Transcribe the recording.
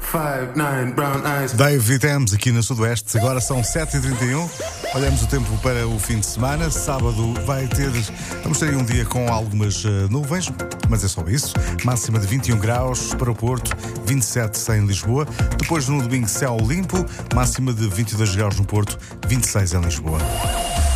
5'9", brown eyes. Dave Thames aqui no Sudoeste. Agora são 7h31. Olhamos o tempo para o fim de semana. Sábado vamos ter um dia com algumas nuvens, mas é só isso. Máxima de 21 graus para o Porto, 27 em Lisboa. Depois no domingo céu limpo, máxima de 22 graus no Porto, 26 em Lisboa.